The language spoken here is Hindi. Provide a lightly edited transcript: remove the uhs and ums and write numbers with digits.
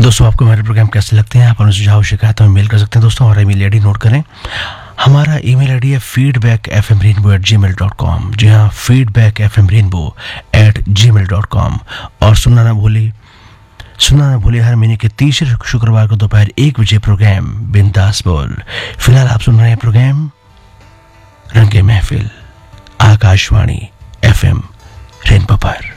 दोस्तों, आपको हमारे प्रोग्राम कैसे लगते हैं? आप हमें सुझाव शिकायत हमें मेल कर सकते हैं। दोस्तों, हमारा ईमेल आईडी नोट करें। हमारा ईमेल आईडी है feedbackfmrainbow@gmail.com। जी हाँ, feedbackfmrainbow@gmail.com। और सुनना ना भूलिए हर महीने के तीसरे शुक्रवार को दोपहर 1 बजे प्रोग्राम बिंदास बोल। फिलहाल आप सुन रहे हैं प्रोग्राम रंगे महफिल, आकाशवाणी FM रेनबो पर।